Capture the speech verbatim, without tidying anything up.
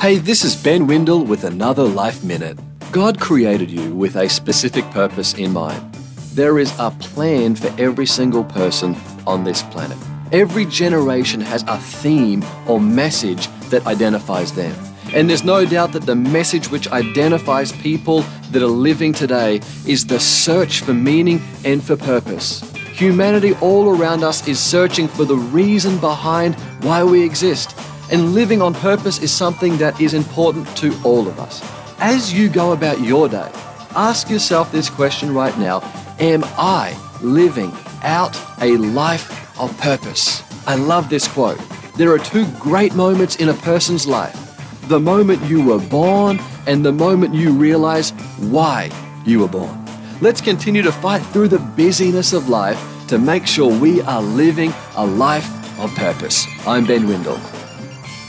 Hey, this is Ben Windle with another Life Minute. God created you with a specific purpose in mind. There is a plan for every single person on this planet. Every generation has a theme or message that identifies them. And there's no doubt that the message which identifies people that are living today is the search for meaning and for purpose. Humanity all around us is searching for the reason behind why we exist. And living on purpose is something that is important to all of us. As you go about your day, ask yourself this question right now: am I living out a life of purpose? I love this quote. There are two great moments in a person's life: the moment you were born and the moment you realize why you were born. Let's continue to fight through the busyness of life to make sure we are living a life of purpose. I'm Ben Windle.